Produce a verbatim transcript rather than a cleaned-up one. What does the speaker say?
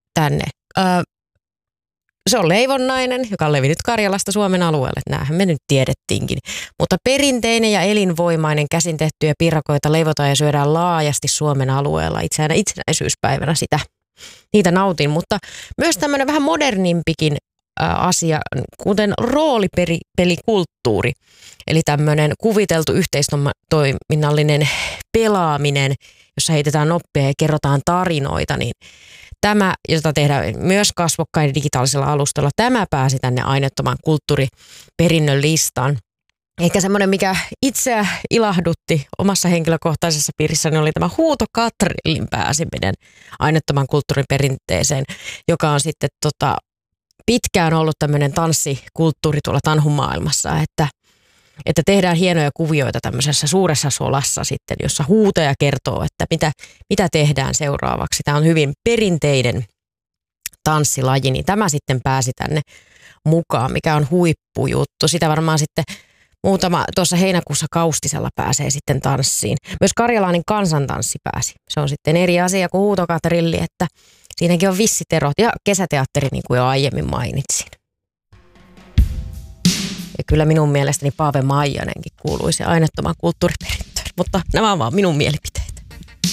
tänne. Ö, se on leivonnainen, joka on levinnyt Karjalasta Suomen alueelle. Näähän me nyt tiedettiinkin. Mutta perinteinen ja elinvoimainen käsin tehtyjä piirakoita leivotaan ja syödään laajasti Suomen alueella. Itseään itsenäisyyspäivänä sitä, niitä nautin. Mutta myös tämmöinen vähän modernimpikin asia, kuten roolipelikulttuuri. Eli tämmöinen kuviteltu yhteistoiminnallinen pelaaminen, jossa heitetään noppia ja kerrotaan tarinoita, niin tämä, jota tehdään myös kasvokkain digitaalisella alustalla, tämä pääsi tänne aineettoman kulttuuriperinnön listaan. Ehkä semmoinen, mikä itseä ilahdutti omassa henkilökohtaisessa piirissäni, oli tämä huutokatrillin pääseminen aineettoman kulttuuriperinteeseen, joka on sitten tota, pitkään ollut tämmöinen tanssikulttuuri tuolla tanhumaailmassa, että että tehdään hienoja kuvioita tämmöisessä suuressa solassa sitten, jossa huutaja kertoo, että mitä, mitä tehdään seuraavaksi. Tämä on hyvin perinteinen tanssilaji, niin tämä sitten pääsi tänne mukaan, mikä on huippujuttu. Sitä varmaan sitten muutama, tuossa heinäkuussa Kaustisella pääsee sitten tanssiin. Myös karjalainen kansantanssi pääsi. Se on sitten eri asia kuin huutokatrilli, että siinäkin on vissit erot. Ja kesäteatteri, niin kuin jo aiemmin mainitsin. Ja kyllä minun mielestäni Paave Maijanenkin kuuluisi aineettoman kulttuuriperintöön, mutta nämä on vaan minun mielipiteeni.